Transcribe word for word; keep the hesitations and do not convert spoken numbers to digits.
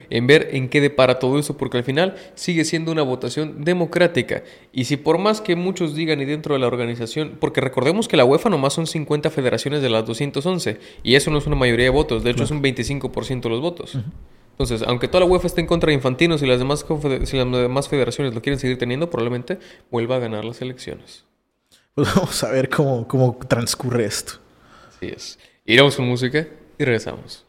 en ver en qué depara todo eso, porque al final sigue siendo una votación democrática. Y si por más que muchos digan y dentro de la organización, porque recordemos que la UEFA nomás son cincuenta federaciones de las doscientos once, y eso no es una mayoría de votos, de hecho es un veinticinco por ciento de los votos. Uh-huh. Entonces, aunque toda la UEFA esté en contra de Infantino, si las demás, confeder- si las demás federaciones lo quieren seguir teniendo, probablemente vuelva a ganar las elecciones. Pues vamos a ver cómo, cómo transcurre esto. Así es. Iremos con música y regresamos.